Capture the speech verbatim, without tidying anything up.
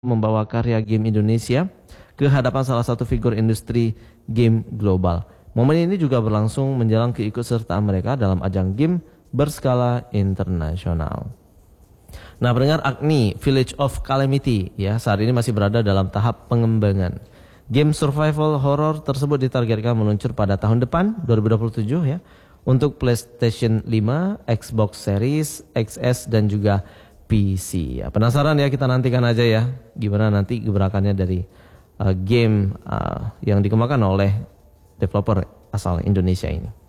membawa karya game Indonesia ke hadapan salah satu figur industri game global. Momen ini juga berlangsung menjelang keikutsertaan mereka dalam ajang game berskala internasional. Nah, pendengar, Agni Village of Calamity ya saat ini masih berada dalam tahap pengembangan. Game survival horror tersebut ditargetkan meluncur pada tahun depan dua ribu dua puluh tujuh ya untuk PlayStation lima, Xbox Series X S dan juga P C. Ya, penasaran ya, kita nantikan aja ya gimana nanti gebrakannya dari uh, game uh, yang dikembangkan oleh developer asal Indonesia ini.